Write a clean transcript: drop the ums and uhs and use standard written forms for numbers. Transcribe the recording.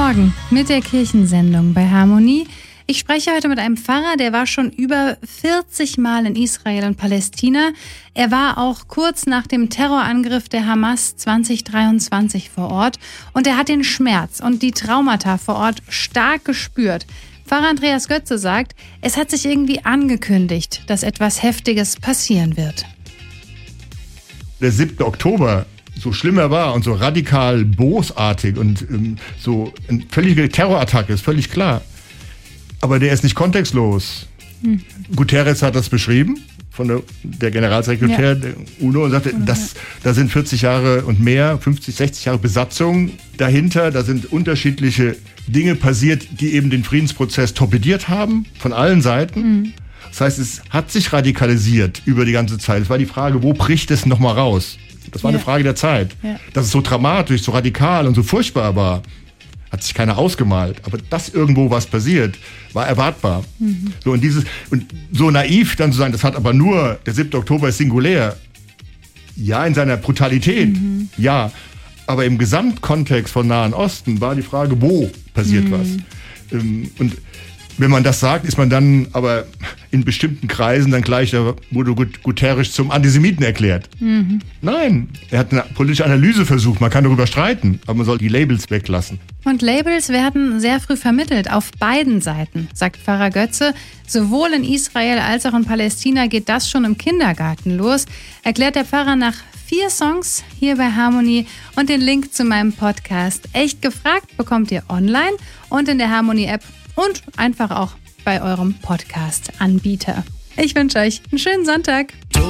Morgen mit der Kirchensendung bei Harmonie. Ich spreche heute mit einem Pfarrer, der war schon über 40 Mal in Israel und Palästina. Er war auch kurz nach dem Terrorangriff der Hamas 2023 vor Ort. Und er hat den Schmerz und die Traumata vor Ort stark gespürt. Pfarrer Andreas Götze sagt, es hat sich irgendwie angekündigt, dass etwas Heftiges passieren wird. Der 7. Oktober so schlimm er war und so radikal bosartig und so eine völlige Terrorattacke, ist völlig klar. Aber der ist nicht kontextlos. Guterres hat das beschrieben, von der Generalsekretär der UNO, und sagte, da sind 40 Jahre und mehr, 50, 60 Jahre Besatzung dahinter. Da sind unterschiedliche Dinge passiert, die eben den Friedensprozess torpediert haben, von allen Seiten. Das heißt, es hat sich radikalisiert über die ganze Zeit. Es war die Frage, wo bricht es nochmal raus? Das war eine Frage der Zeit. Dass es so dramatisch, so radikal und so furchtbar war, hat sich keiner ausgemalt. Aber dass irgendwo was passiert, war erwartbar. So, und so naiv dann zu sagen, das hat aber nur, der 7. Oktober ist singulär. Ja, in seiner Brutalität, ja. Aber im Gesamtkontext von Nahen Osten war die Frage, wo passiert was? Und wenn man das sagt, ist man dann aber in bestimmten Kreisen dann gleich, da wurde Guterres zum Antisemiten erklärt. Nein, er hat eine politische Analyse versucht. Man kann darüber streiten, aber man soll die Labels weglassen. Und Labels werden sehr früh vermittelt, auf beiden Seiten, sagt Pfarrer Götze. Sowohl in Israel als auch in Palästina geht das schon im Kindergarten los, erklärt der Pfarrer nach 4 Songs hier bei Harmonie. Und den Link zu meinem Podcast Echt gefragt bekommt ihr online und in der Harmonie-App und einfach auch bei eurem Podcast-Anbieter. Ich wünsche euch einen schönen Sonntag.